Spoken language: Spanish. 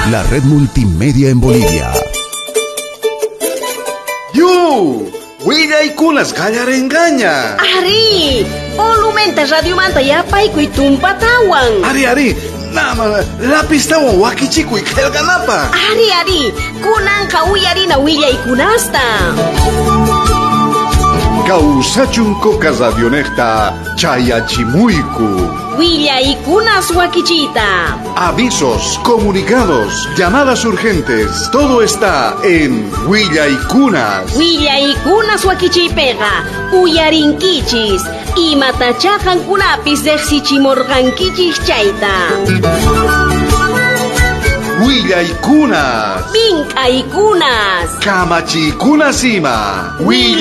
La red multimedia en Bolivia. ¡Yu! Willaykunas qallaringaña. Ari, olumenta radio manta yapayku y tumpatawan. Ari, nama lapistawan wakichikuy qillqanapa. Ari, kunanqa uyarina willaykunasta. Kawsachunko radionekta chayachimuyku. Willaykunas wakichita. Avisos, comunicados, llamadas urgentes, todo está en Willaykunas. Willaykunas wakichipega, uyarinkichis, y matachajan kunapis dexichimorgankichis chayta. Willaykunas. Minkaykunas. Kamachikunas ima.